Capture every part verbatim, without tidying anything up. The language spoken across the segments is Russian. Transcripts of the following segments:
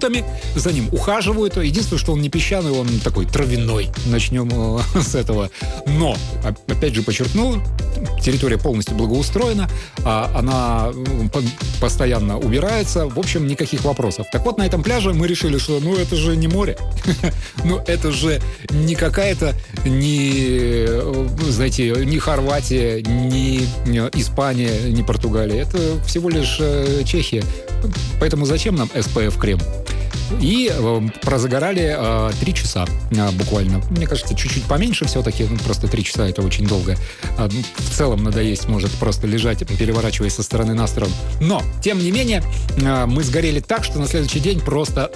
продуктами, за ним ухаживают. Единственное, что он не песчаный, он такой травяной. Начнем э, с этого. Но, опять же подчеркну, территория полностью благоустроена, а она по- постоянно убирается. В общем, никаких вопросов. Так вот, на этом пляже мы решили, что ну это же не море. Ну это же не какая-то, не, знаете, не Хорватия, не Испания, не Португалия. Это всего лишь Чехия. Поэтому зачем нам эс пэ эф-крем? И э, прозагорали э, три часа э, буквально. Мне кажется, чуть-чуть поменьше все-таки. Ну, просто три часа — это очень долго. Э, в целом надоесть может просто лежать, переворачиваясь со стороны на сторону. Но, тем не менее, э, мы сгорели так, что на следующий день просто...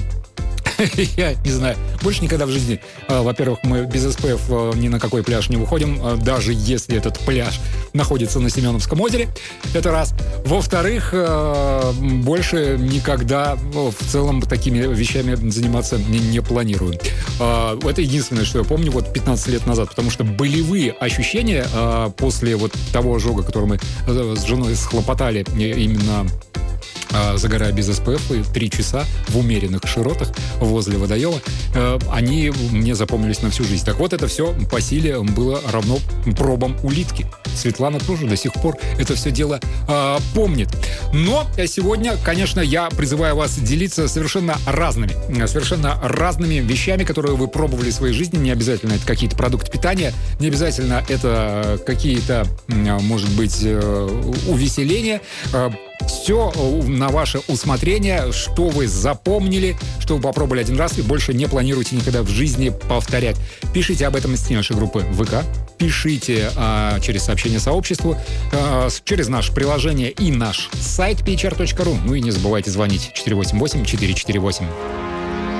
Я не знаю, больше никогда в жизни. Во-первых, мы без эс пэ эф ни на какой пляж не выходим, даже если этот пляж находится на Семеновском озере. Это раз. Во-вторых, больше никогда в целом такими вещами заниматься не, не планирую. Это единственное, что я помню вот пятнадцать лет назад, потому что болевые ощущения после вот того ожога, который мы с женой схлопотали именно загорая без эс пэ эф, и три часа в умеренных широтах возле водоема, э, они мне запомнились на всю жизнь. Так вот, это все по силе было равно пробам улитки. Светлана тоже до сих пор это все дело э, помнит. Но сегодня, конечно, я призываю вас делиться совершенно разными, совершенно разными вещами, которые вы пробовали в своей жизни. Не обязательно это какие-то продукты питания, не обязательно это какие-то, может быть, увеселения. Все на ваше усмотрение, что вы запомнили, что вы попробовали один раз и больше не планируете никогда в жизни повторять. Пишите об этом из нашей группы ВК, пишите а, через сообщение сообществу, а, через наше приложение и наш сайт пи эйч ар точка ру. Ну и не забывайте звонить четыре восемь восемь четыре четыре восемь.